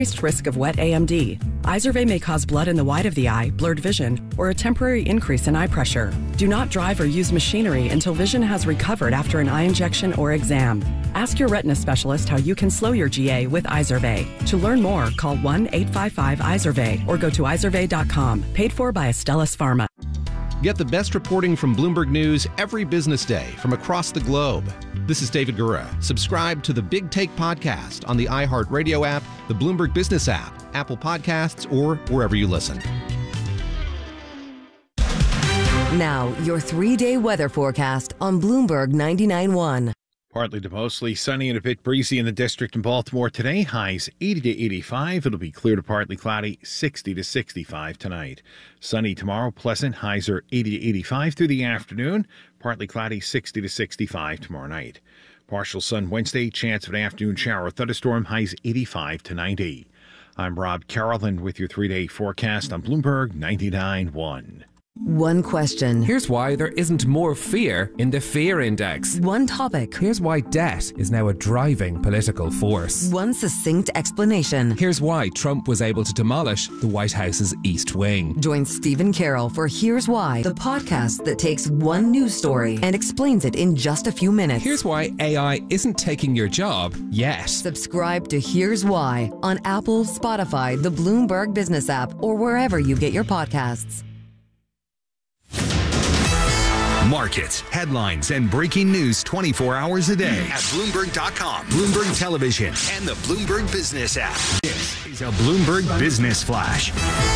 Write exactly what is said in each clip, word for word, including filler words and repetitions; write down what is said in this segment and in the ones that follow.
Increased risk of wet A M D. Izervay may cause blood in the white of the eye, blurred vision, or a temporary increase in eye pressure. Do not drive or use machinery until vision has recovered after an eye injection or exam. Ask your retina specialist how you can slow your G A with Izervay. To learn more, call one eight five five Izervay or go to izervay dot com. Paid for by Astellas Pharma. Get the best reporting from Bloomberg News every business day from across the globe. This is David Gura. Subscribe to the Big Take podcast on the iHeartRadio app, the Bloomberg Business app, Apple Podcasts, or wherever you listen. Now, your three-day weather forecast on Bloomberg ninety-nine point one. Partly to mostly sunny and a bit breezy in the district in Baltimore today. Highs eighty to eighty-five. It'll be clear to partly cloudy, sixty to sixty-five tonight. Sunny tomorrow, pleasant. Highs are eighty to eighty-five through the afternoon. Partly cloudy, sixty to sixty-five tomorrow night. Partial sun Wednesday, chance of an afternoon shower or thunderstorm. Highs eighty-five to ninety. I'm Rob Carroll with your three-day forecast on Bloomberg ninety-nine point one. One question. Here's why there isn't more fear in the fear index. One topic. Here's why debt is now a driving political force. One succinct explanation. Here's why Trump was able to demolish the White House's East Wing. Join Stephen Carroll for Here's Why, the podcast that takes one news story and explains it in just a few minutes. Here's why A I isn't taking your job yet. Subscribe to Here's Why on Apple, Spotify, the Bloomberg Business app, or wherever you get your podcasts. Markets, headlines, and breaking news twenty-four hours a day at Bloomberg dot com, Bloomberg Television, and the Bloomberg Business app. This is a Bloomberg Business Flash.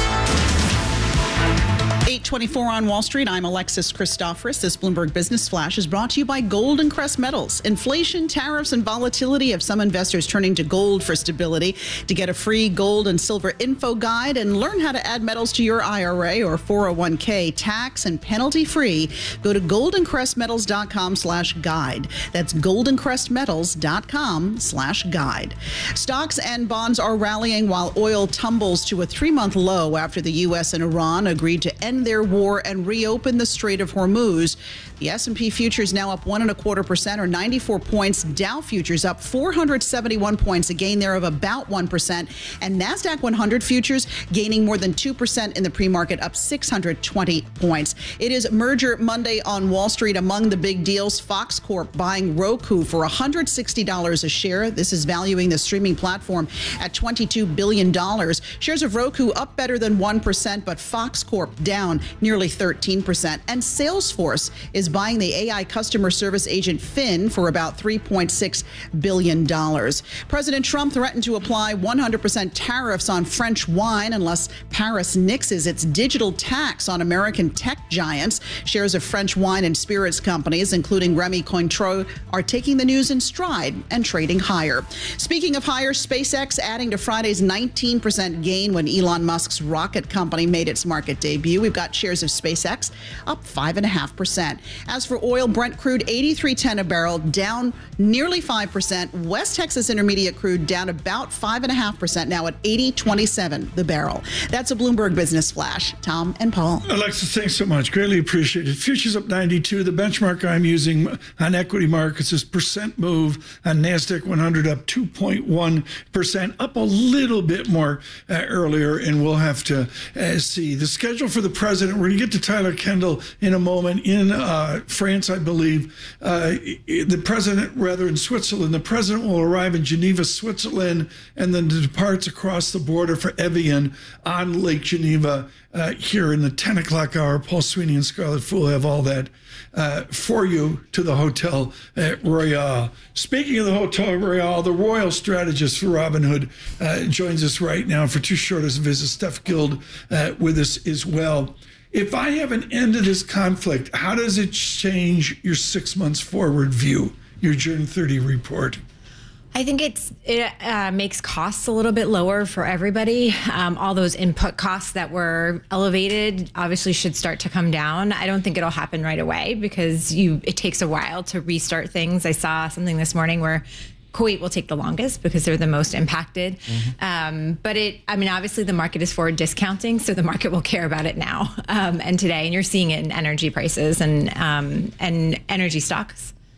eight twenty-four on Wall Street. I'm Alexis Christoforous. This Bloomberg Business Flash is brought to you by Golden Crest Metals. Inflation, tariffs, and volatility have some investors turning to gold for stability. To get a free gold and silver info guide and learn how to add metals to your I R A or four oh one k tax and penalty free, go to golden crest metals dot com slash guide. That's golden crest metals dot com slash guide. Stocks and bonds are rallying while oil tumbles to a three-month low after the U S and Iran agreed to end their war and reopen the Strait of Hormuz. The S and P futures now up one and a quarter percent or ninety-four points. Dow futures up four hundred seventy-one points, a gain there of about one percent. And NASDAQ one hundred futures gaining more than two percent in the pre-market, up six hundred twenty points. It is Merger Monday on Wall Street. Among the big deals, Fox Corp buying Roku for one hundred sixty dollars a share. This is valuing the streaming platform at twenty-two billion dollars. Shares of Roku up better than one percent, but Fox Corp down nearly thirteen percent. And Salesforce is buying the A I customer service agent Fin for about three point six billion dollars. President Trump threatened to apply one hundred percent tariffs on French wine unless Paris nixes its digital tax on American tech giants. Shares of French wine and spirits companies, including Remy Cointreau, are taking the news in stride and trading higher. Speaking of higher, SpaceX adding to Friday's nineteen percent gain when Elon Musk's rocket company made its market debut. We've got shares of SpaceX up five point five percent. As for oil, Brent crude eighty-three ten a barrel, down nearly five percent. West Texas Intermediate crude down about five point five percent, now at eighty twenty-seven the barrel. That's a Bloomberg Business Flash. Tom and Paul. Alexis, thanks so much. Greatly appreciated. Futures up ninety-two. The benchmark I'm using on equity markets is percent move on NASDAQ one hundred up two point one percent, up a little bit more uh, earlier, and we'll have to uh, see. The schedule for the president, we're going to get to Tyler Kendall in a moment in uh, France, I believe. Uh, the president, rather in Switzerland, the president will arrive in Geneva, Switzerland, and then departs across the border for Evian on Lake Geneva uh, here in the ten o'clock hour. Paul Sweeney and Scarlett Fool have all that uh, for you to the Hotel uh, Royale. Speaking of the Hotel Royale, the royal strategist for Robinhood uh, joins us right now for too short a visit. Steph Guild uh, with us as well. If I have an end to this conflict, how does it change your six months forward view, your June thirtieth report? I think it's it uh, makes costs a little bit lower for everybody. Um, all those input costs that were elevated obviously should start to come down. I don't think it'll happen right away because you it takes a while to restart things. I saw something this morning where Kuwait will take the longest because they're the most impacted. Mm-hmm. Um, but it, I mean, obviously the market is forward discounting, so the market will care about it now um, and today. And you're seeing it in energy prices and um, and energy stocks.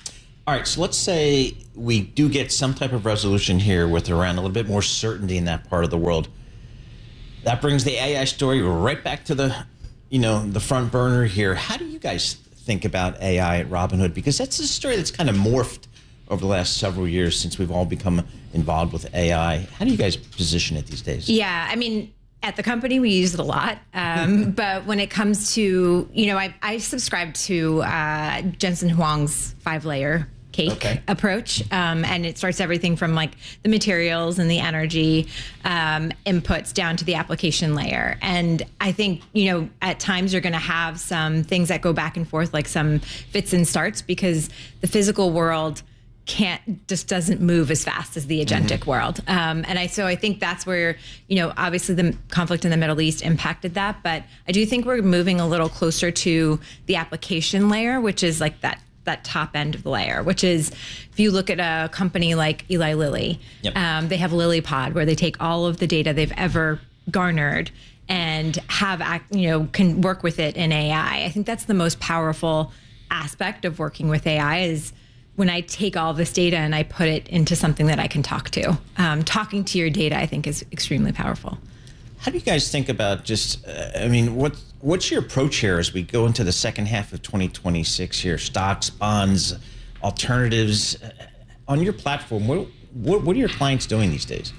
All right, so let's say we do get some type of resolution here with Iran, a little bit more certainty in that part of the world. That brings the A I story right back to the, you know, the front burner here. How do you guys think about A I at Robinhood? Because that's a story that's kind of morphed over the last several years since we've all become involved with A I. How do you guys position it these days? Yeah, I mean, at the company, we use it a lot. Um, but when it comes to, you know, I, I subscribe to uh, Jensen Huang's five-layer cake okay. approach. Um, and it starts everything from like the materials and the energy um, inputs down to the application layer. And I think, you know, at times you're going to have some things that go back and forth, like some fits and starts, because the physical world can't just doesn't move as fast as the agentic mm-hmm. world. Um, and I so I think that's where, you know, obviously the conflict in the Middle East impacted that. But I do think we're moving a little closer to the application layer, which is like that that top end of the layer, which is if you look at a company like Eli Lilly, yep. um, they have LilyPod, where they take all of the data they've ever garnered and have, you know, can work with it in A I. I think that's the most powerful aspect of working with A I is when I take all this data and I put it into something that I can talk to. Um, talking to your data, I think, is extremely powerful. How do you guys think about just, uh, I mean, what what's your approach here as we go into the second half of twenty twenty-six here? Stocks, bonds, alternatives. Uh, on your platform, what, what what are your clients doing these days?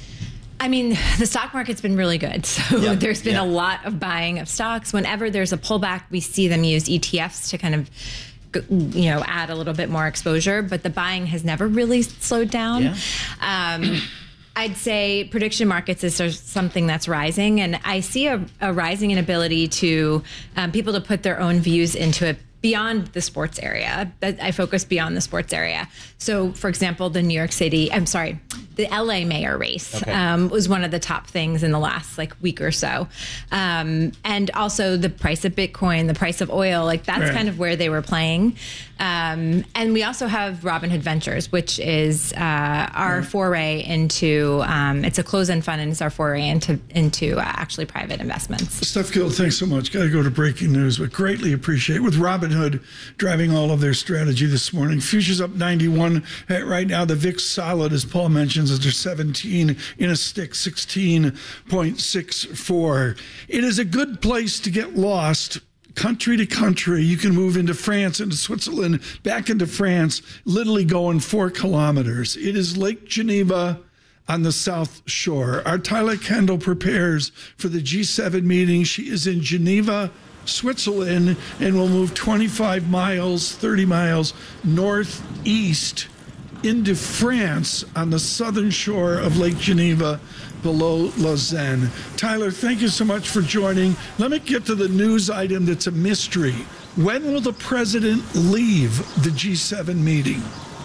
I mean, the stock market's been really good. So yep. there's been yep. a lot of buying of stocks. Whenever there's a pullback, we see them use E T Fs to kind of, you know, add a little bit more exposure, but the buying has never really slowed down. Yeah. Um, I'd say prediction markets is something that's rising, and I see a, a rising inability to um, people to put their own views into it beyond the sports area. I focus beyond the sports area. So, for example, the New York City, I'm sorry, the L A mayor race okay. um, was one of the top things in the last like week or so. Um, and also the price of Bitcoin, the price of oil, like that's right. kind of where they were playing. Um, and we also have Robinhood Ventures, which is uh, our right. foray into, um, it's a closed-end fund, and it's our foray into, into uh, actually private investments. Steph Gill, thanks so much. Got to go to breaking news, but greatly appreciate with Robinhood driving all of their strategy this morning. Futures up ninety-one right now. The V I X solid, as Paul mentions, is seventeen in a stick, sixteen point six four. It is a good place to get lost. Country to country, you can move into France, into Switzerland, back into France, literally going four kilometers. It is Lake Geneva on the South Shore. Our Tyler Kendall prepares for the G seven meeting. She is in Geneva, Switzerland, and will move twenty-five miles, thirty miles northeast into France on the southern shore of Lake Geneva below Lausanne. Tyler, thank you so much for joining. Let me get to the news item that's a mystery. When will the president leave the G seven meeting?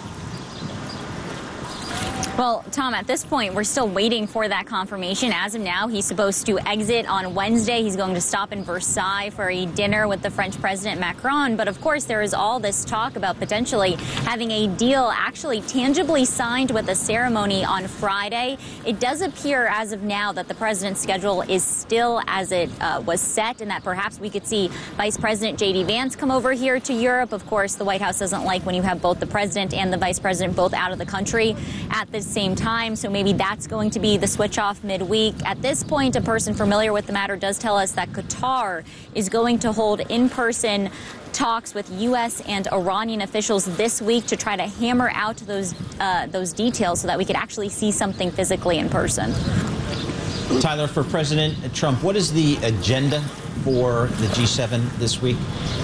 Well, Tom, at this point, we're still waiting for that confirmation. As of now, he's supposed to exit on Wednesday. He's going to stop in Versailles for a dinner with the French President Macron. But of course, there is all this talk about potentially having a deal actually tangibly signed with a ceremony on Friday. It does appear as of now that the president's schedule is still as it uh, was set, and that perhaps we could see Vice President J D Vance come over here to Europe. Of course, the White House doesn't like when you have both the president and the vice president both out of the country at the same time, so maybe that's going to be the switch off midweek. At this point, a person familiar with the matter does tell us that Qatar is going to hold in-person talks with U S and Iranian officials this week to try to hammer out those uh, those details so that we could actually see something physically in person. Tyler, for President Trump, what is the agenda for the G seven this week?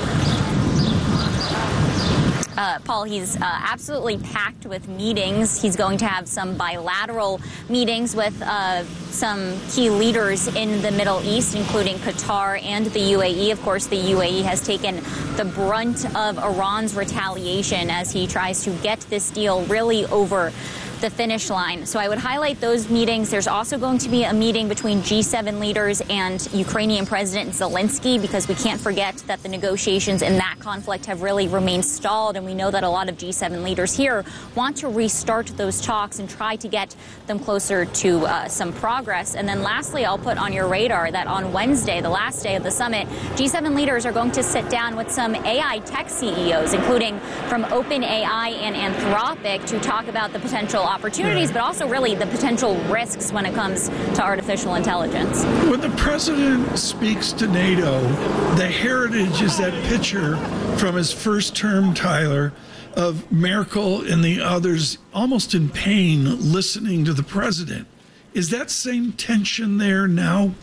Uh, Paul, he's uh, absolutely packed with meetings. He's going to have some bilateral meetings with uh, some key leaders in the Middle East, including Qatar and the U A E. Of course, the U A E has taken the brunt of Iran's retaliation as he tries to get this deal really over the finish line. So I would highlight those meetings. There's also going to be a meeting between G seven leaders and Ukrainian President Zelensky, because we can't forget that the negotiations in that conflict have really remained stalled. And we know that a lot of G seven leaders here want to restart those talks and try to get them closer to uh, some progress. And then lastly, I'll put on your radar that on Wednesday, the last day of the summit, G seven leaders are going to sit down with some A I tech C E Os, including from OpenAI and Anthropic, to talk about the potential opportunities, but also really the potential risks when it comes to artificial intelligence. When the president speaks to NATO, the heritage is that picture from his first term, Tyler, of Merkel and the others almost in pain listening to the president. Is that same tension there now?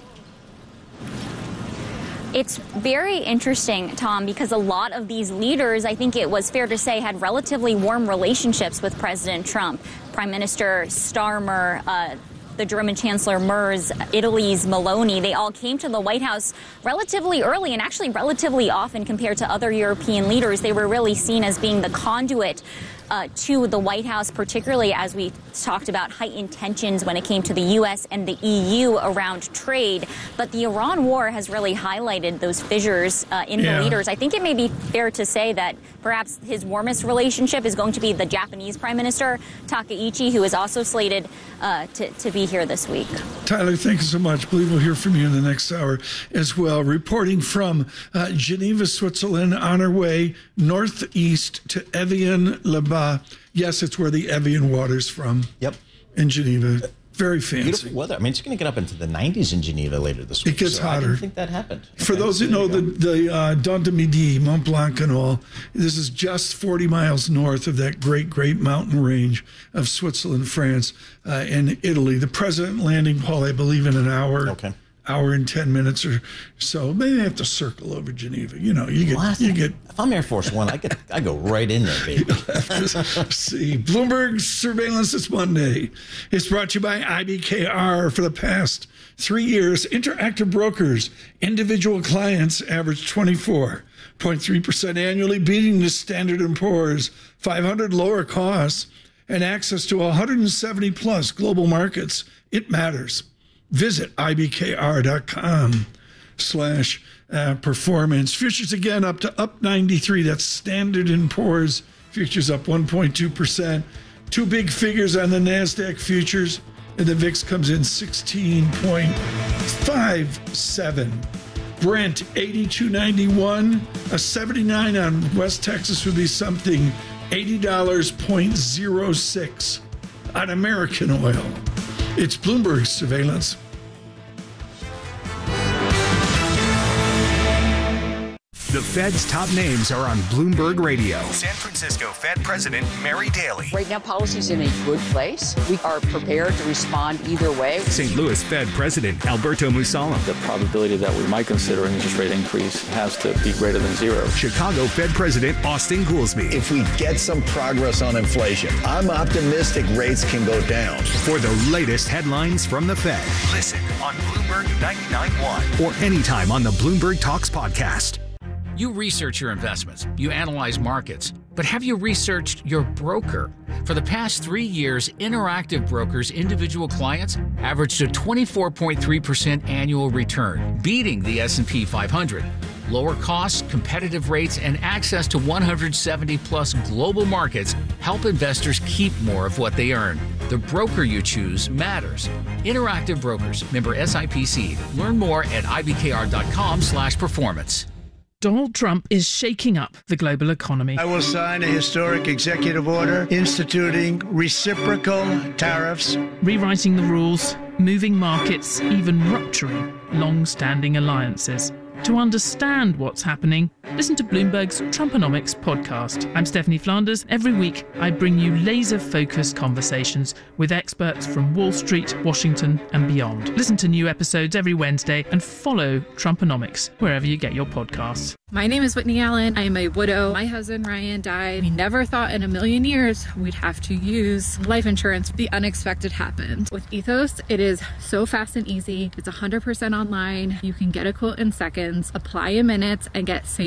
It's very interesting, Tom, because a lot of these leaders, I think it was fair to say, had relatively warm relationships with President Trump. Prime Minister Starmer, uh, the German Chancellor Merz, Italy's Meloni, they all came to the White House relatively early, and actually relatively often compared to other European leaders. They were really seen as being the conduit Uh, to the White House, particularly as we talked about heightened tensions when it came to the U S and the E U around trade. But the Iran war has really highlighted those fissures uh, in yeah. the leaders. I think it may be fair to say that perhaps his warmest relationship is going to be the Japanese Prime Minister, Takaichi, who is also slated uh, to, to be here this week. Tyler, thank you so much. I believe we'll hear from you in the next hour as well. Reporting from uh, Geneva, Switzerland, on our way northeast to Evian-le-Bac. Uh, yes, it's where the Evian water's from. Yep. In Geneva. Very fancy. Beautiful weather. I mean, it's going to get up into the nineties in Geneva later this week. It gets so hotter. I didn't think that happened. For okay, those so who know the, the uh, Dent du Midi, Mont Blanc and all, this is just forty miles north of that great, great mountain range of Switzerland, France, uh, and Italy. The president landing, Paul, I believe, in an hour. Okay. Hour and ten minutes or so. Maybe they have to circle over Geneva. You know, you get well, you get. If I'm Air Force One, I get I go right in there, baby. See, Bloomberg Surveillance this Monday. It's brought to you by I B K R. For the past three years, Interactive Brokers individual clients average twenty-four point three percent annually, beating the Standard and Poor's five hundred lower costs and access to one hundred seventy plus global markets. It matters. Visit ibkr.com slash uh, performance. Futures again up to up ninety-three. That's Standard and Poor's. Futures up one point two percent. Two big figures on the NASDAQ futures. And the V I X comes in sixteen point five seven. Brent eighty-two ninety-one. A seventy-nine on West Texas would be something. eighty dollars point zero six on American oil. It's Bloomberg Surveillance. The Fed's top names are on Bloomberg Radio. San Francisco Fed President Mary Daly. Right now, policy's in a good place. We are prepared to respond either way. Saint Louis Fed President Alberto Musalem. The probability that we might consider an interest rate increase has to be greater than zero. Chicago Fed President Austin Goolsbee. If we get some progress on inflation, I'm optimistic rates can go down. For the latest headlines from the Fed, listen on Bloomberg ninety-nine point one or anytime on the Bloomberg Talks podcast. You research your investments, you analyze markets, but have you researched your broker? For the past three years, Interactive Brokers' individual clients averaged a twenty-four point three percent annual return, beating the S and P five hundred. Lower costs, competitive rates, and access to one hundred seventy plus global markets help investors keep more of what they earn. The broker you choose matters. Interactive Brokers, member S I P C. Learn more at ibkr.com slash performance. Donald Trump is shaking up the global economy. I will sign a historic executive order instituting reciprocal tariffs, rewriting the rules, moving markets, even rupturing long-standing alliances. To understand what's happening, listen to Bloomberg's Trumponomics podcast. I'm Stephanie Flanders. Every week, I bring you laser-focused conversations with experts from Wall Street, Washington, and beyond. Listen to new episodes every Wednesday and follow Trumponomics wherever you get your podcasts. My name is Whitney Allen. I am a widow. My husband, Ryan, died. We never thought in a million years we'd have to use life insurance. The unexpected happened. With Ethos, it is so fast and easy. It's one hundred percent online. You can get a quote in seconds, apply in minutes, and get same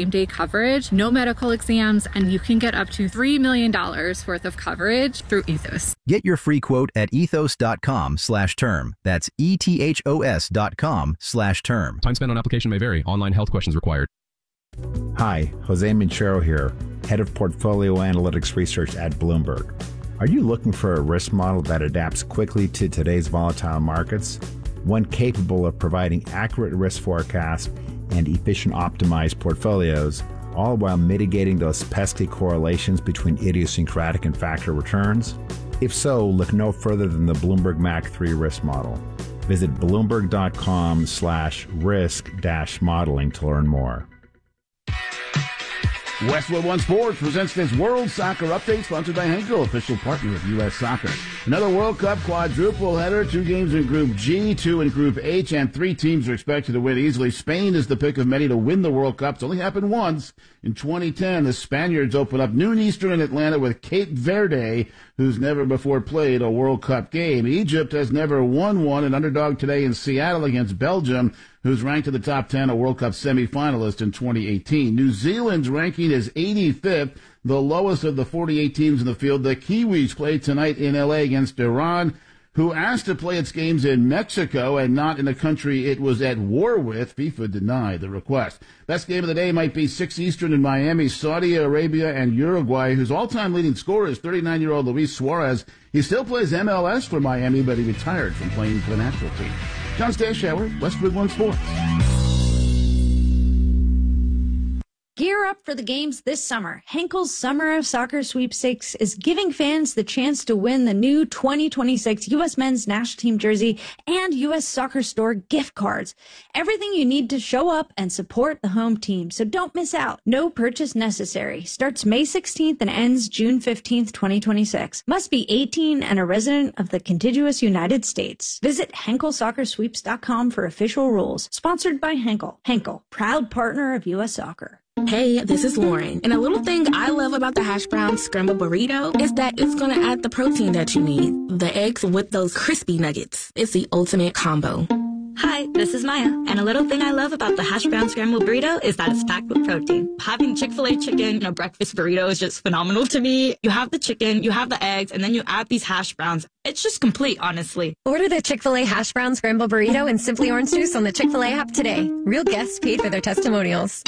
same-day coverage, no medical exams, and you can get up to three million dollars worth of coverage through Ethos. Get your free quote at ethos.com slash term. That's E-T-H-O-S dot com slash term. Time spent on application may vary. Online health questions required. Hi, Jose Minchero here, Head of Portfolio Analytics Research at Bloomberg. Are you looking for a risk model that adapts quickly to today's volatile markets? One capable of providing accurate risk forecasts and efficient optimized portfolios, all while mitigating those pesky correlations between idiosyncratic and factor returns? If so, look no further than the Bloomberg M A C three risk model. Visit bloomberg.com slash risk dash modeling to learn more. Westwood One Sports presents this World Soccer Update, sponsored by Henkel, official partner of U S Soccer. Another World Cup quadruple header, two games in Group G, two in Group H, and three teams are expected to win easily. Spain is the pick of many to win the World Cup. It's only happened once. In twenty ten, the Spaniards open up noon Eastern in Atlanta with Cape Verde, who's never before played a World Cup game. Egypt has never won one, an underdog today in Seattle against Belgium, who's ranked in the top ten, a World Cup semifinalist in twenty eighteen. New Zealand's ranking is eighty-fifth, the lowest of the forty-eight teams in the field. The Kiwis play tonight in L A against Iran, who asked to play its games in Mexico and not in a country it was at war with. FIFA denied the request. Best game of the day might be six Eastern in Miami, Saudi Arabia and Uruguay, whose all-time leading scorer is thirty-nine-year-old Luis Suarez. He still plays M L S for Miami, but he retired from playing for the national team. John Stanshauer, Westwood One Sports. Gear up for the games this summer. Henkel's Summer of Soccer Sweepstakes is giving fans the chance to win the new twenty twenty-six U S Men's National Team jersey and U S Soccer Store gift cards. Everything you need to show up and support the home team, so don't miss out. No purchase necessary. Starts May sixteenth and ends June fifteenth, twenty twenty-six. Must be eighteen and a resident of the contiguous United States. Visit Henkel Soccer Sweeps dot com for official rules. Sponsored by Henkel. Henkel, proud partner of U S Soccer. Hey, this is Lauren, and a little thing I love about the hash brown scramble burrito is that it's going to add the protein that you need. The eggs with those crispy nuggets. It's the ultimate combo. Hi, this is Maya, and a little thing I love about the hash brown scramble burrito is that it's packed with protein. Having Chick-fil-A chicken in a breakfast burrito is just phenomenal to me. You have the chicken, you have the eggs, and then you add these hash browns. It's just complete, honestly. Order the Chick-fil-A hash brown scramble burrito and Simply Orange Juice on the Chick-fil-A app today. Real guests paid for their testimonials.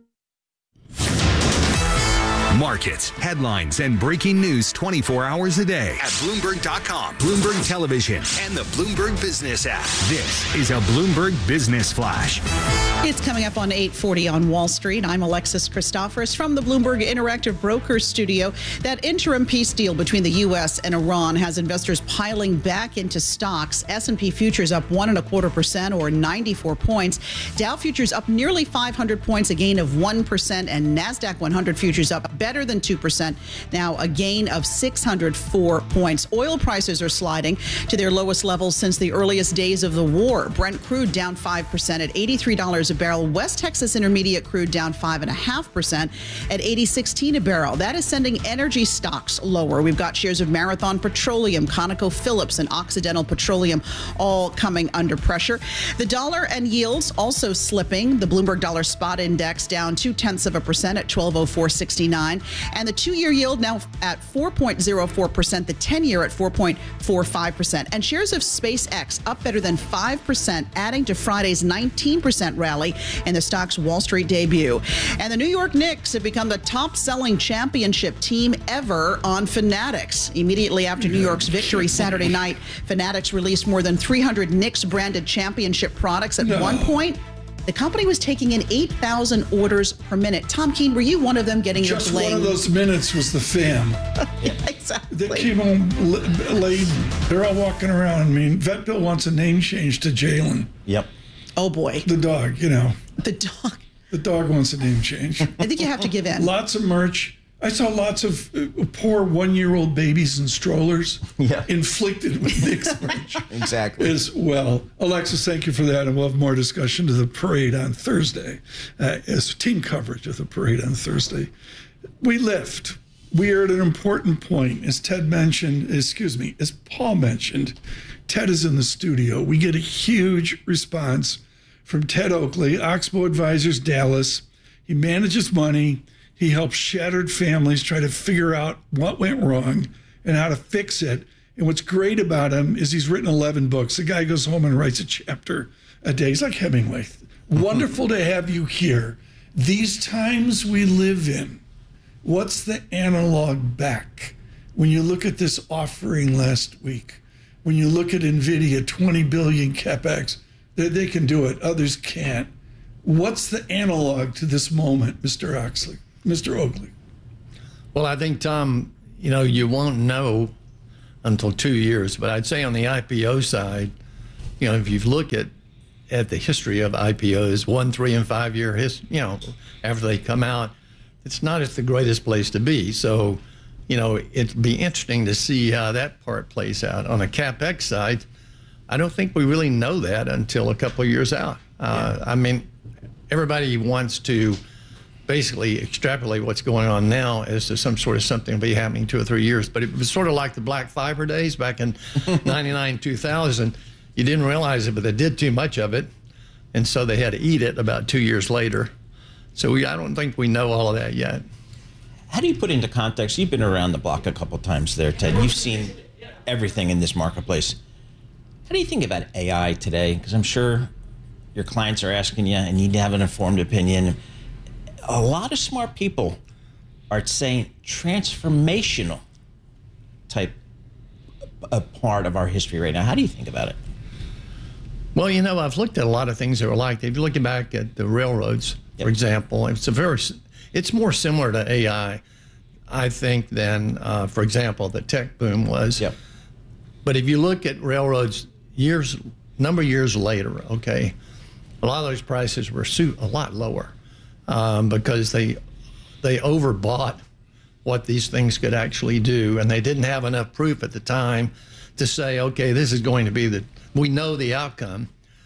Markets, headlines, and breaking news twenty-four hours a day at Bloomberg dot com, Bloomberg Television, and the Bloomberg Business app. This is a Bloomberg Business Flash. It's coming up on eight forty on Wall Street. I'm Alexis Christoforous from the Bloomberg Interactive Brokers Studio. That interim peace deal between the U S and Iran has investors piling back into stocks. S and P futures up one and a quarter percent, or ninety-four points. Dow futures up nearly five hundred points, a gain of one percent, and NASDAQ one hundred futures up better than two percent, now a gain of six hundred four points. Oil prices are sliding to their lowest levels since the earliest days of the war. Brent crude down five percent at eighty-three dollars a barrel. West Texas Intermediate crude down five point five percent at eighty sixteen a barrel. That is sending energy stocks lower. We've got shares of Marathon Petroleum, ConocoPhillips, and Occidental Petroleum all coming under pressure. The dollar and yields also slipping. The Bloomberg Dollar Spot Index down two-tenths of a percent at twelve oh four sixty-nine. And the two-year yield now at four point oh four percent, the ten-year at four point four five percent. And shares of SpaceX up better than five percent, adding to Friday's nineteen percent rally in the stock's Wall Street debut. And the New York Knicks have become the top-selling championship team ever on Fanatics. Immediately after New York's victory Saturday night, Fanatics released more than three hundred Knicks-branded championship products. At no. one point, the company was taking in eight thousand orders per minute. Tom Keene, were you one of them getting Just your bling? Just one of those minutes was the fam. Yeah, exactly. They came home laden. They're all walking around. I mean, Vetbill wants a name change to Jalen. Yep. Oh, boy. The dog, you know. The dog. The dog wants a name change. I think you have to give in. Lots of merch. I saw lots of uh, poor one-year-old babies in strollers yeah. inflicted with Knicks merch. Exactly. As well. Alexis, thank you for that. And we'll have more discussion to the parade on Thursday, uh, as team coverage of the parade on Thursday. We lift. We are at an important point. As Ted mentioned, excuse me, as Paul mentioned, Ted is in the studio. We get a huge response from Ted Oakley, Oxbow Advisors Dallas. He manages money. He helps shattered families try to figure out what went wrong and how to fix it. And what's great about him is he's written eleven books. The guy goes home and writes a chapter a day. He's like Hemingway. Wonderful to have you here. These times we live in, what's the analog back? When you look at this offering last week, when you look at NVIDIA, twenty billion capex, they, they can do it, others can't. What's the analog to this moment, Mister Oxley, Mister Oakley? Well, I think, Tom, you know, you won't know until two years, but I'd say on the I P O side, you know, if you look at at the history of I P Os, one, three, and five year his, you know, after they come out, it's not it's the greatest place to be. So, you know, it'd be interesting to see how that part plays out. On the CapEx side, I don't think we really know that until a couple of years out. Uh, yeah. I mean, everybody wants to basically extrapolate what's going on now as to some sort of something will be happening two or three years. But it was sort of like the black fiber days back in ninety-nine, two thousand. You didn't realize it, but they did too much of it. And so they had to eat it about two years later. So we, I don't think we know all of that yet. How do you put into context? You've been around the block a couple of times there, Ted. You've seen everything in this marketplace. How do you think about A I today? Because I'm sure your clients are asking you and you need to have an informed opinion. A lot of smart people are saying transformational type a part of our history right now. How do you think about it? Well, you know, I've looked at a lot of things that are like that. If you're looking back at the railroads, yep. for example, it's a very, it's more similar to A I, I think, than, uh, for example, the tech boom was. Yep. But if you look at railroads years, number of years later, okay, a lot of those prices were a lot lower um, because they they overbought what these things could actually do, and they didn't have enough proof at the time to say, okay, this is going to be the, we know the outcome.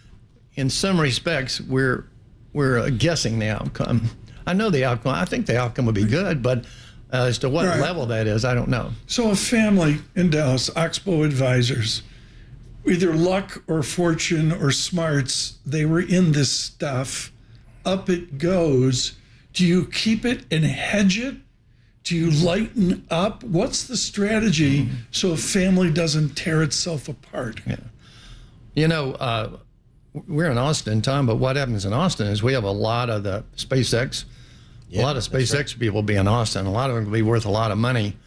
In some respects, we're we're guessing the outcome. I know the outcome. I think the outcome would be good, but uh, as to what right. level that is, I don't know. So a family in Dallas, Oxbow Advisors, either luck or fortune or smarts, they were in this stuff. Up it goes. Do you keep it and hedge it? Do you lighten up? What's the strategy mm-hmm. so a family doesn't tear itself apart? Yeah. You know, uh, we're in Austin, Tom, but what happens in Austin is we have a lot of the SpaceX, yeah, a lot of SpaceX right. people be in Austin. A lot of them will be worth a lot of money.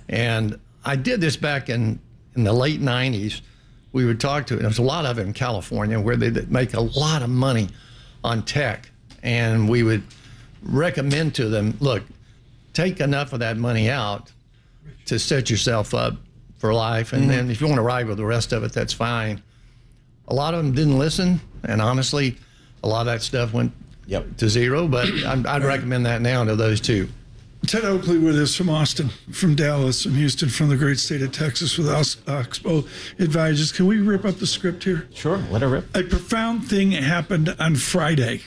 And I did this back in, in the late nineties. We would talk to, and there's a lot of it in California where they make a lot of money on tech. And we would recommend to them, look, take enough of that money out to set yourself up for life. And mm-hmm. then if you want to ride with the rest of it, that's fine. A lot of them didn't listen. And honestly, a lot of that stuff went yep. to zero. But I'd, I'd recommend that now to those two. Ted Oakley with us from Austin, from Dallas, from Houston, from the great state of Texas with Oxbow Advisors. Can we rip up the script here? Sure, let her rip. A profound thing happened on Friday.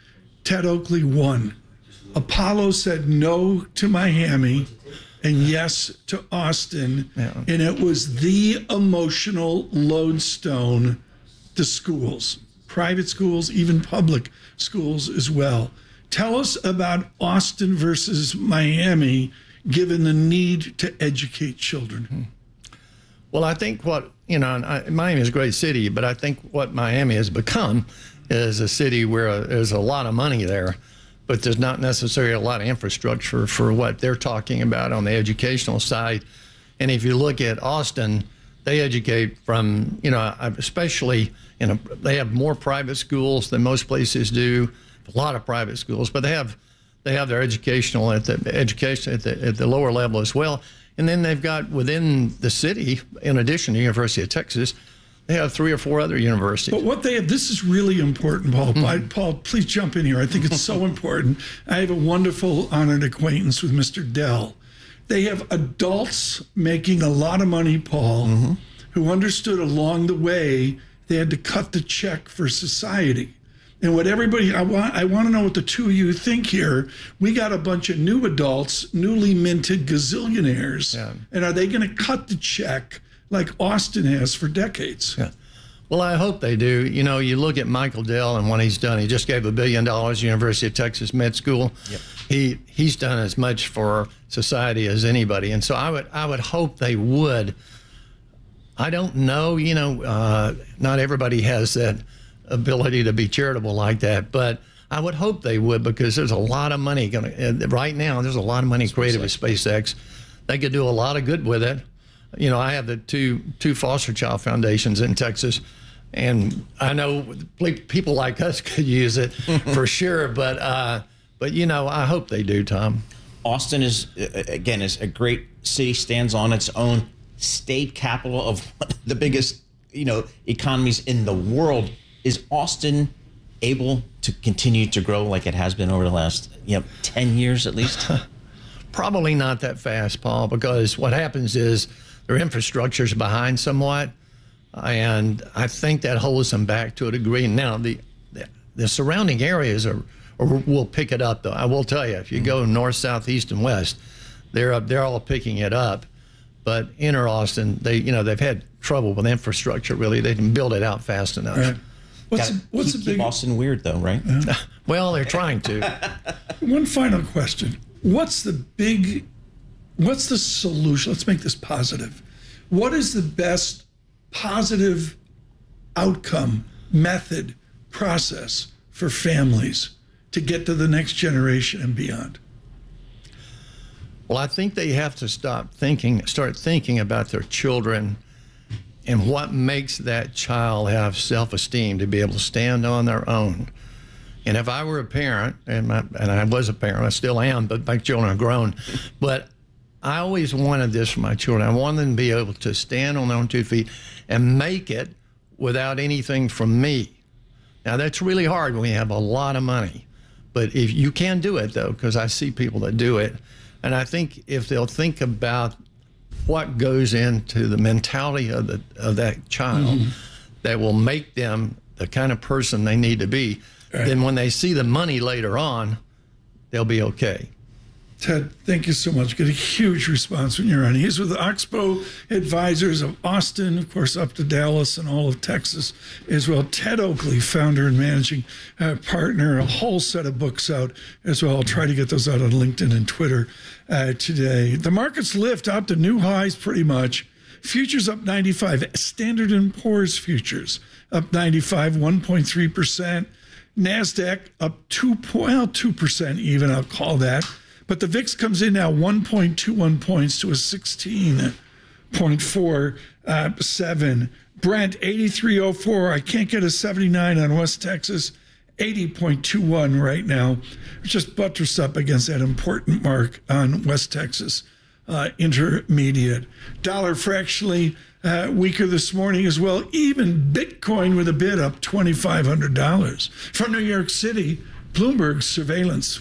Ted Oakley won. Apollo said no to Miami and yes to Austin, yeah. and it was the emotional lodestone to schools, private schools, even public schools as well. Tell us about Austin versus Miami, given the need to educate children. Well, I think what, you know, I, Miami is a great city, but I think what Miami has become is a city where uh, there's a lot of money there, but there's not necessarily a lot of infrastructure for what they're talking about on the educational side. And if you look at Austin, they educate from, you know, especially, in a, they have more private schools than most places do. A lot of private schools, but they have they have their educational at the education at the at the lower level as well. And then they've got within the city, in addition to the University of Texas, they have three or four other universities. But what they have, this is really important, Paul. Mm-hmm. I, Paul, please jump in here. I think it's so important. I have a wonderful honored acquaintance with Mister Dell. They have adults making a lot of money, Paul, mm-hmm. who understood along the way they had to cut the check for society. And what everybody, I want, I want to know what the two of you think here. We got a bunch of new adults, newly minted gazillionaires. Yeah. And are they going to cut the check like Austin has for decades? Yeah. Well, I hope they do. You know, you look at Michael Dell and what he's done. He just gave a billion dollars to University of Texas Med School. Yep. He he's done as much for society as anybody, and so I would I would hope they would. I don't know. You know, uh, not everybody has that ability to be charitable like that, but I would hope they would, because there's a lot of money going to right now. There's a lot of money created with SpaceX. They could do a lot of good with it. You know, I have the two two foster child foundations in Texas, and I know people like us could use it for sure. But uh, but you know, I hope they do, Tom. Austin is again is a great city. Stands on its own, state capital of one of the biggest you know economies in the world. Is Austin able to continue to grow like it has been over the last you know ten years at least? Probably not that fast, Paul, because what happens is their infrastructure is behind somewhat, and I think that holds them back to a degree. Now, the the, the surrounding areas are, are will pick it up, though. I will tell you, if you go north, south, east, and west, they're up, they're all picking it up. But inner Austin, they you know they've had trouble with infrastructure. Really, they didn't build it out fast enough. Right. What's Gotta a, what's keep, a big keep Austin weird though, right? Yeah. Well, they're trying to. One final question: what's the big, what's the solution? Let's make this positive. What is the best positive outcome, method, process for families to get to the next generation and beyond? Well, I think they have to stop thinking, start thinking about their children and what makes that child have self-esteem to be able to stand on their own. And if I were a parent, and, my, and I was a parent, I still am, but my children are grown, but I always wanted this for my children. I wanted them to be able to stand on their own two feet and make it without anything from me. Now, that's really hard when you have a lot of money, but if you can do it, though, because I see people that do it. And I think if they'll think about what goes into the mentality of the of that child mm-hmm. that will make them the kind of person they need to be, right. then when they see the money later on, they'll be okay. Ted, thank you so much. Get a huge response when you're on. He's with the Oxbow Advisors of Austin, of course, up to Dallas and all of Texas as well. Ted Oakley, founder and managing uh, partner, a whole set of books out as well. I'll try to get those out on LinkedIn and Twitter uh, today. The markets lift out to new highs pretty much. Futures up ninety-five. Standard and Poor's futures up ninety-five, one point three percent. NASDAQ up two, well, two percent even, I'll call that. But the V I X comes in now one point two one points to a sixteen point four seven. Brent, eighty-three oh four. I can't get a seventy-nine on West Texas. eighty point two one right now. Just buttressed up against that important mark on West Texas uh, Intermediate. Dollar fractionally uh, weaker this morning as well. Even Bitcoin with a bid up twenty-five hundred dollars. From New York City, Bloomberg Surveillance.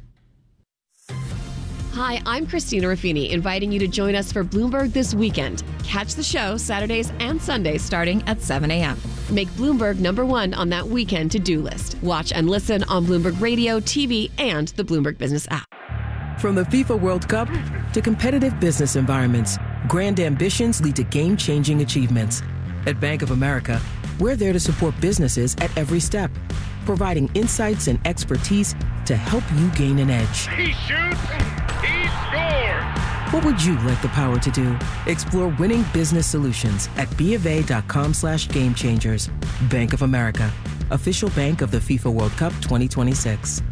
Hi, I'm Christina Ruffini, inviting you to join us for Bloomberg This Weekend. Catch the show Saturdays and Sundays starting at seven a.m. Make Bloomberg number one on that weekend to-do list. Watch and listen on Bloomberg Radio, T V, and the Bloomberg Business app. From the FIFA World Cup to competitive business environments, grand ambitions lead to game-changing achievements. At Bank of America, we're there to support businesses at every step, providing insights and expertise to help you gain an edge. He shoots, he scores! What would you like the power to do? Explore winning business solutions at BofA.com slash game changers. Bank of America, official bank of the FIFA World Cup twenty twenty-six.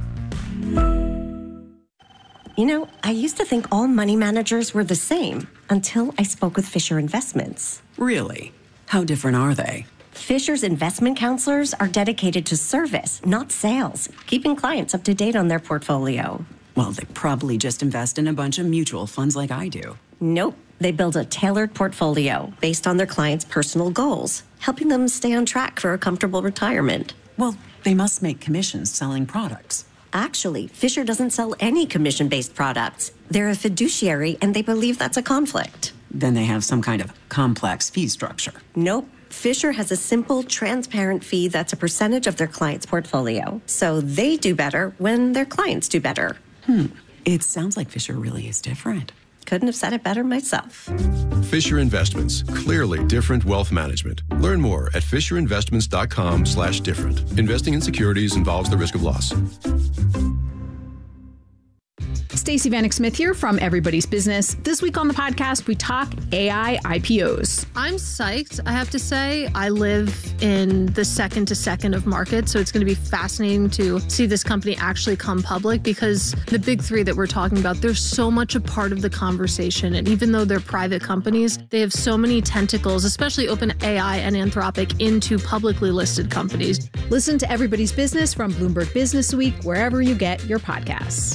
You know, I used to think all money managers were the same until I spoke with Fisher Investments. Really? How different are they? Fisher's investment counselors are dedicated to service, not sales, keeping clients up to date on their portfolio. Well, they probably just invest in a bunch of mutual funds like I do. Nope. They build a tailored portfolio based on their clients' personal goals, helping them stay on track for a comfortable retirement. Well, they must make commissions selling products. Actually, Fisher doesn't sell any commission-based products. They're a fiduciary, and they believe that's a conflict. Then they have some kind of complex fee structure. Nope. Fisher has a simple, transparent fee that's a percentage of their client's portfolio. So they do better when their clients do better. Hmm. It sounds like Fisher really is different. Couldn't have said it better myself. Fisher Investments, clearly different wealth management. Learn more at fisher investments dot com slash different. Investing in securities involves the risk of loss. Stacey Vanek Smith here from Everybody's Business. This week on the podcast, we talk A I I P Os. I'm psyched, I have to say. I live in the second to second of markets, so it's going to be fascinating to see this company actually come public, because the big three that we're talking about, they're so much a part of the conversation. And even though they're private companies, they have so many tentacles, especially OpenAI and Anthropic, into publicly listed companies. Listen to Everybody's Business from Bloomberg Business Week, wherever you get your podcasts.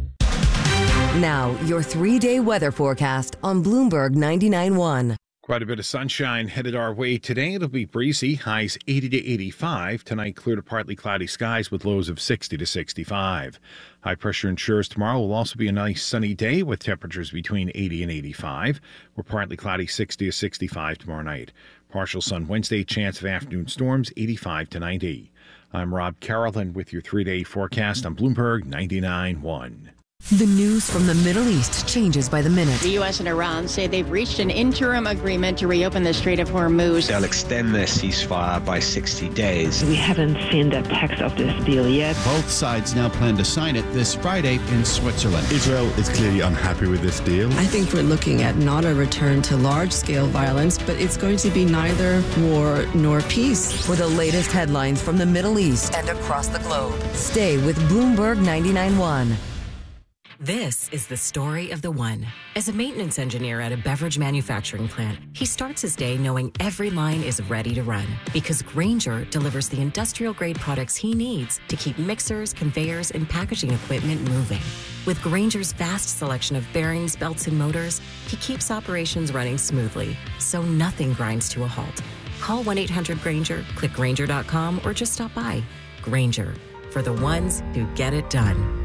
Now, your three-day weather forecast on Bloomberg ninety-nine point one. Quite a bit of sunshine headed our way today. It'll be breezy, highs eighty to eighty-five. Tonight, clear to partly cloudy skies with lows of sixty to sixty-five. High pressure ensures tomorrow will also be a nice sunny day with temperatures between eighty and eighty-five. We're partly cloudy, sixty to sixty-five tomorrow night. Partial sun Wednesday, chance of afternoon storms, eighty-five to ninety. I'm Rob Carroll with your three-day forecast on Bloomberg ninety-nine point one. The news from the Middle East changes by the minute. The U S and Iran say they've reached an interim agreement to reopen the Strait of Hormuz. They'll extend their ceasefire by sixty days. We haven't seen the text of this deal yet. Both sides now plan to sign it this Friday in Switzerland. Israel is clearly unhappy with this deal. I think we're looking at not a return to large-scale violence, but it's going to be neither war nor peace. For the latest headlines from the Middle East and across the globe, stay with Bloomberg ninety-nine point one. This is the story of the one. As a maintenance engineer at a beverage manufacturing plant, he starts his day knowing every line is ready to run, because Grainger delivers the industrial-grade products he needs to keep mixers, conveyors, and packaging equipment moving. With Grainger's vast selection of bearings, belts, and motors, he keeps operations running smoothly, so nothing grinds to a halt. Call one eight hundred Grainger, click Grainger dot com, or just stop by. Grainger, for the ones who get it done.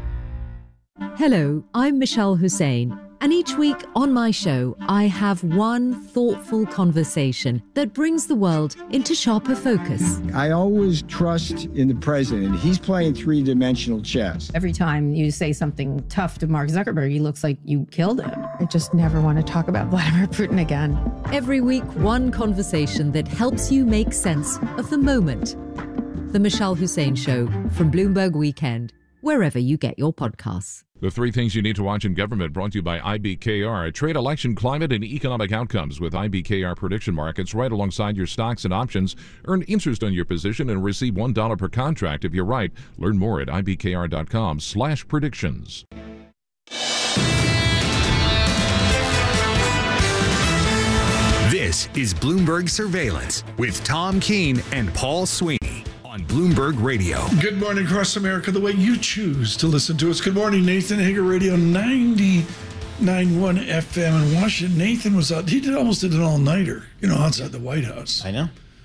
Hello, I'm Michelle Hussein, and each week on my show, I have one thoughtful conversation that brings the world into sharper focus. I always trust in the president. He's playing three-dimensional chess. Every time you say something tough to Mark Zuckerberg, he looks like you killed him. I just never want to talk about Vladimir Putin again. Every week, one conversation that helps you make sense of the moment. The Michelle Hussein Show from Bloomberg Weekend, wherever you get your podcasts. The three things you need to watch in government, brought to you by I B K R. Trade, election, climate, and economic outcomes with I B K R prediction markets right alongside your stocks and options. Earn interest on your position and receive one dollar per contract if you're right. Learn more at I B K R dot com slash predictions. This is Bloomberg Surveillance with Tom Keene and Paul Sweeney on Bloomberg Radio. Good morning across America, the way you choose to listen to us. Good morning, Nathan Hager, Radio ninety-nine point one F M in Washington. Nathan was out. He did almost did an all-nighter, you know, outside the White House. I know.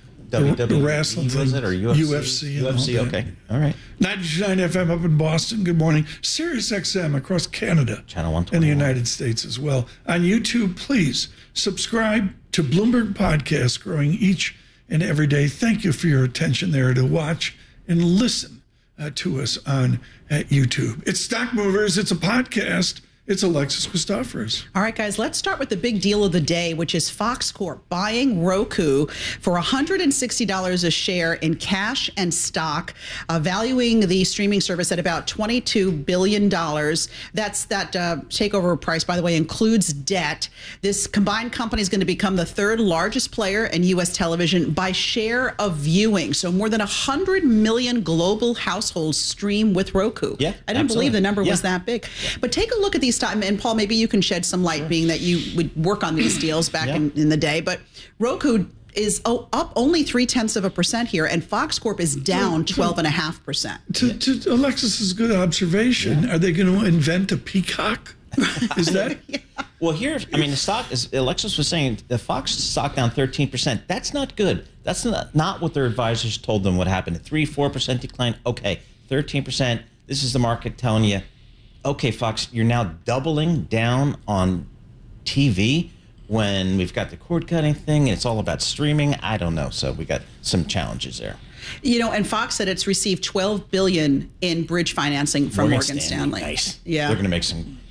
W W W E, the wrestling was thing, it, or U F C? U F C. U F C, okay. All right. ninety-two point nine F M up in Boston. Good morning. Sirius X M across Canada. Channel one twenty-one. And the United States as well. On YouTube, please subscribe to Bloomberg Podcast, growing each and every day. Thank you for your attention there to watch and listen uh, to us on at YouTube. It's Stock Movers. It's a podcast. It's Alexis Christoforous. All right, guys, let's start with the big deal of the day, which is Fox Corp buying Roku for one hundred sixty dollars a share in cash and stock, uh, valuing the streaming service at about twenty-two billion dollars. That's that uh, takeover price, by the way, includes debt. This combined company is going to become the third largest player in U S television by share of viewing. So more than one hundred million global households stream with Roku. Yeah, I didn't absolutely. believe the number yeah. was that big. But take a look at these time, and Paul, maybe you can shed some light, being that you would work on these deals back yeah. in, in the day. But Roku is oh, up only three tenths of a percent here, and Fox Corp is down twelve and a half percent. To, to Alexis's good observation, yeah. are they going to invent a peacock? Is that? yeah. Well, here, I mean, the stock, as Alexis was saying, the Fox stock down thirteen percent. That's not good. That's not, not what their advisors told them would happen. A three, four percent decline. Okay, thirteen percent. This is the market telling you, okay, Fox, you're now doubling down on T V when we've got the cord cutting thing and it's all about streaming. I don't know. So we got some challenges there. You know, and Fox said it's received twelve billion dollars in bridge financing from Morgan, Morgan Stanley. Stanley. Nice. Yeah. They're going to make some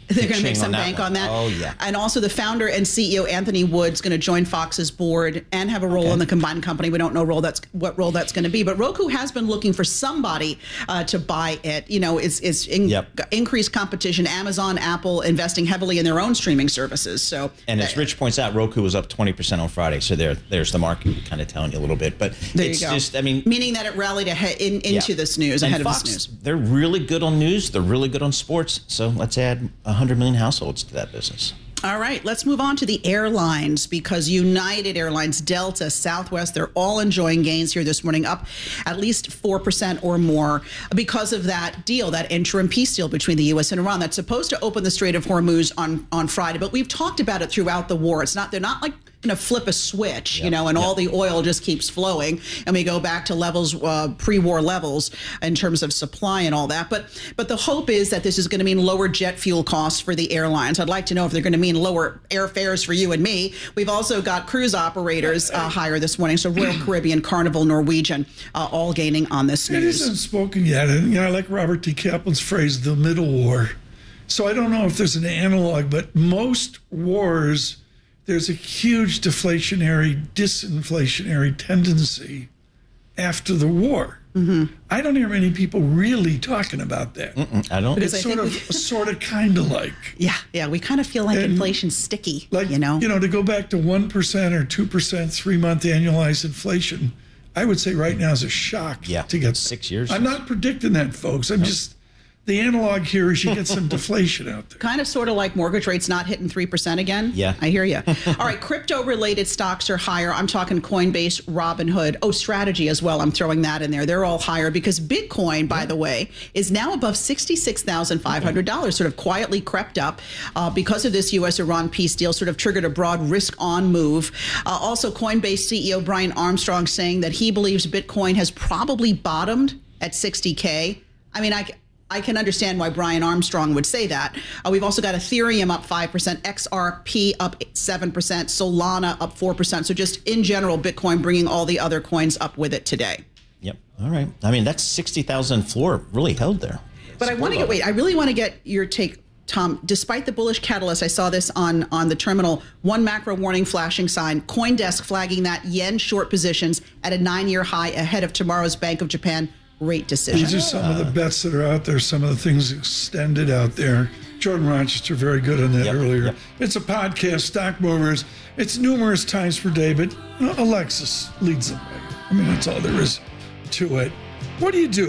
They're going to make pitching some on that bank one. on that. Oh, yeah. And also the founder and C E O, Anthony Wood's going to join Fox's board and have a role Okay. in the combined company. We don't know role that's what role that's going to be. But Roku has been looking for somebody uh, to buy it. You know, it's, it's in, Yep. increased competition. Amazon, Apple investing heavily in their own streaming services. So, And as Rich points out, Roku was up twenty percent on Friday. So there, there's the market kind of telling you a little bit. But there it's you go. just, I mean, meaning that it rallied ahead in, into yeah. this news, And ahead Fox, of this news. They're really good on news. They're really good on sports. So let's add one hundred million households to that business. All right, let's move on to the airlines because United Airlines, Delta, Southwest, they're all enjoying gains here this morning, up at least four percent or more because of that deal, that interim peace deal between the U S and Iran that's supposed to open the Strait of Hormuz on, on Friday. But we've talked about it throughout the war. It's not, they're not like going to flip a switch, Yep. you know, and Yep. all the oil just keeps flowing. And we go back to levels, uh, pre-war levels in terms of supply and all that. But but the hope is that this is going to mean lower jet fuel costs for the airlines. I'd like to know if they're going to mean lower airfares for you and me. We've also got cruise operators uh, higher this morning. So Royal Caribbean, Carnival, Norwegian, uh, all gaining on this It news. isn't spoken yet. And, you know, I like Robert D. Kaplan's phrase, the middle war. So I don't know if there's an analog, but most wars, there's a huge deflationary, disinflationary tendency after the war. Mm-hmm. I don't hear many people really talking about that. Mm-mm, I don't. It's Because I sort think of, sort of, kind of like. Yeah, yeah. We kind of feel like And- inflation's sticky, Like, you know? you know, to go back to one percent or two percent three-month annualized inflation, I would say right now is a shock Yeah, to get six years. I'm not predicting that, folks. I'm just, the analog here is you get some deflation out there. Kind of sort of like mortgage rates not hitting three percent again. Yeah. I hear you. All right. Crypto related stocks are higher. I'm talking Coinbase, Robinhood. Oh, Strategy as well. I'm throwing that in there. They're all higher because Bitcoin, by the way, is now above sixty-six thousand five hundred dollars, sort of quietly crept up uh, because of this U S Iran peace deal, sort of triggered a broad risk on move. Uh, also, Coinbase C E O Brian Armstrong saying that he believes Bitcoin has probably bottomed at sixty K. I mean, I. I can understand why Brian Armstrong would say that. Uh, we've also got Ethereum up five percent, X R P up seven percent, Solana up four percent. So just in general, Bitcoin bringing all the other coins up with it today. Yep. All right. I mean, that's sixty thousand floor really held there. But I want to get, wait, I really want to get your take, Tom. Despite the bullish catalyst, I saw this on, on the terminal, one macro warning flashing sign, CoinDesk flagging that yen short positions at a nine-year high ahead of tomorrow's Bank of Japan rate decision. These are some of the bets that are out there, some of the things extended out there. Jordan Rochester, very good on that Yep, earlier. yep. It's a podcast, Stock Movers. It's numerous times per day, but you know, Alexis leads the way. I mean, that's all there is to it. What do you do?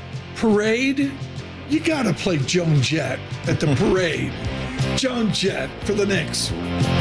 Parade? You got to play Joan Jett at the parade. Joan Jett for the Knicks.